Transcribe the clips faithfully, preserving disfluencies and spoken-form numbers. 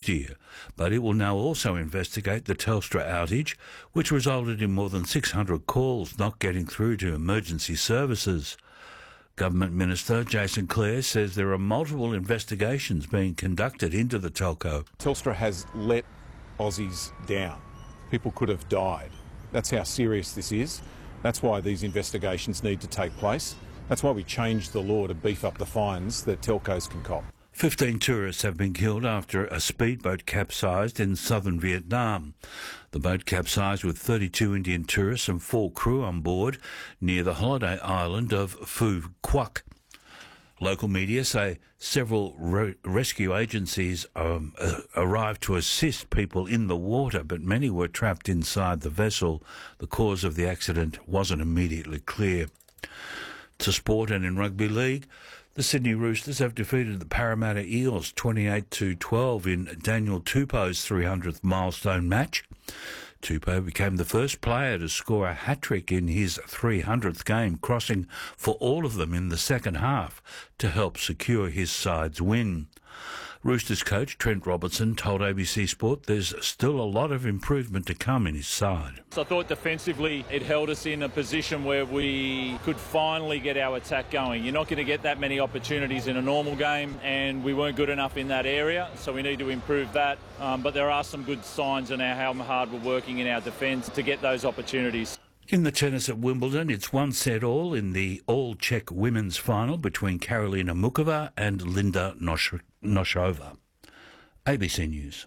year, but it will now also investigate the Telstra outage, which resulted in more than six hundred calls not getting through to emergency services. Government Minister Jason Clare says there are multiple investigations being conducted into the telco. Telstra has let Aussies down. People could have died. That's how serious this is. That's why these investigations need to take place. That's why we changed the law to beef up the fines that telcos can cop. Fifteen tourists have been killed after a speedboat capsized in southern Vietnam. The boat capsized with thirty-two Indian tourists and four crew on board near the holiday island of Phu Quoc. Local media say several re- rescue agencies um, uh, arrived to assist people in the water, but many were trapped inside the vessel. The cause of the accident wasn't immediately clear. To sport and in rugby league, the Sydney Roosters have defeated the Parramatta Eels twenty-eight to twelve in Daniel Tupou's three hundredth milestone match. Tupou became the first player to score a hat-trick in his three hundredth game, crossing for all of them in the second half to help secure his side's win. Roosters coach Trent Robertson told A B C Sport there's still a lot of improvement to come in his side. I thought defensively it held us in a position where we could finally get our attack going. You're not going to get that many opportunities in a normal game, and we weren't good enough in that area, so we need to improve that. Um, but there are some good signs in our, how hard we're working in our defence to get those opportunities. In the tennis at Wimbledon, it's one set all in the all-Czech women's final between Karolina Mukova and Linda Nosh- Noshova. A B C News.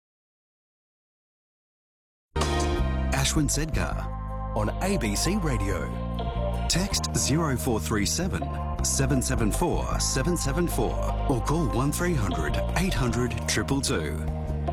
Ashwin Sedgar on A B C Radio. Text zero four three seven, seven seven four, seven seven four or call one three hundred, eight hundred, two two two.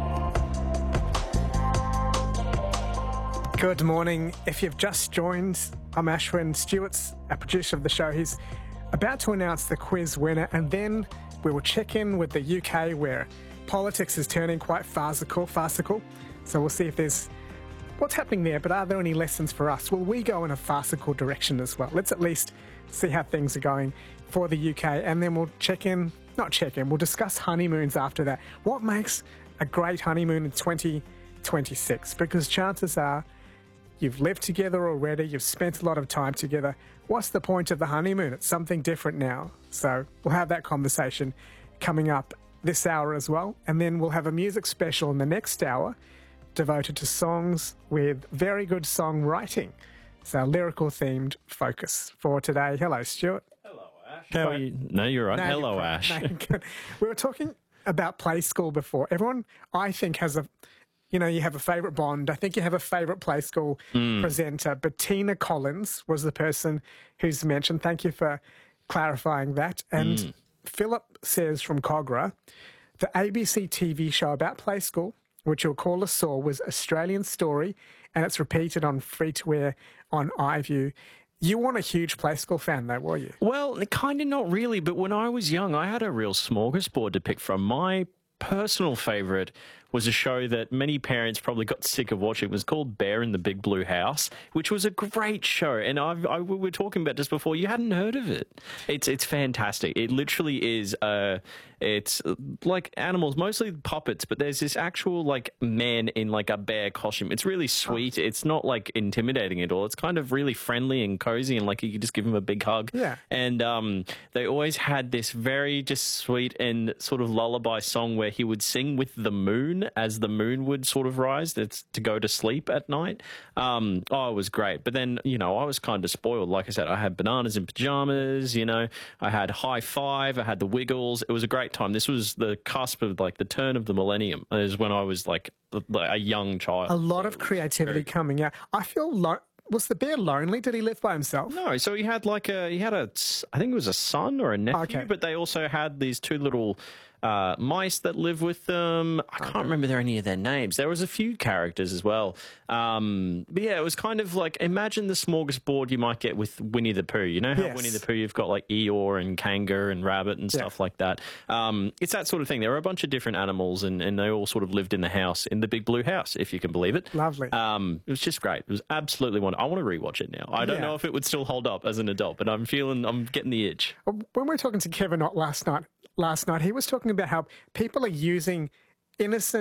Good morning. If you've just joined, I'm Ashwin. Stewart's a producer of the show. He's about to announce the quiz winner, and then we will check in with the U K, where politics is turning quite farcical, farcical. So we'll see if there's what's happening there, but are there any lessons for us? Will we go in a farcical direction as well? Let's at least see how things are going for the U K, and then we'll check in, not check in, we'll discuss honeymoons after that. What makes a great honeymoon in twenty twenty-six? Because chances are you've lived together already, you've spent a lot of time together. What's the point of the honeymoon? It's something different now. So we'll have that conversation coming up this hour as well. And then we'll have a music special in the next hour devoted to songs with very good songwriting. It's our lyrical-themed focus for today. Hello, Stuart. Hello, Ash. How are you? No, you're right. No, Hello, you're Ash. No, good. We were talking about Play School before. Everyone, I think, has a... You know, you have a favourite Bond. I think you have a favourite Play School mm. presenter. Bettina Collins was the person who's mentioned. Thank you for clarifying that. And mm. Philip says from Cogra, the A B C T V show about Play School, which your caller saw, was Australian Story, and it's repeated on free-to-air on iView. You weren't a huge Play School fan, though, were you? Well, kind of not really, but when I was young, I had a real smorgasbord to pick from. My personal favourite was a show that many parents probably got sick of watching. It was called Bear in the Big Blue House, which was a great show. And I've, I, we were talking about this before. You hadn't heard of it. It's it's fantastic. It literally is, uh, it's like animals, mostly puppets, but there's this actual like man in like a bear costume. It's really sweet. Oh. It's not like intimidating at all. It's kind of really friendly and cozy, and like you could just give him a big hug. Yeah. And um, they always had this very just sweet and sort of lullaby song where he would sing with the moon as the moon would sort of rise. It's to go to sleep at night. Um, oh, it was great. But then, you know, I was kind of spoiled. Like I said, I had Bananas in Pajamas, you know, I had High Five, I had The Wiggles. It was a great time. This was the cusp of like the turn of the millennium. It was when I was like a young child. A lot of creativity coming out. I feel lo- was the bear lonely? Did he live by himself? No, so he had like a, he had a, I think it was a son or a nephew, okay. But they also had these two little uh, mice that live with them. I can't okay. remember their, any of their names. There was a few characters as well. Um, but yeah, it was kind of like, imagine the smorgasbord you might get with Winnie the Pooh. You know how yes. Winnie the Pooh, you've got like Eeyore and Kanga and Rabbit and stuff yeah. like that. Um, it's that sort of thing. There were a bunch of different animals, and, and they all sort of lived in the house, in the Big Blue House, if you can believe it. Lovely. Um, it was just great. It was absolutely wonderful. I want to rewatch it now. I don't yeah. know if it would still hold up as an adult, but I'm feeling, I'm getting the itch. When we were talking to Kevin Ott last night, last night, he was talking about how people are using innocent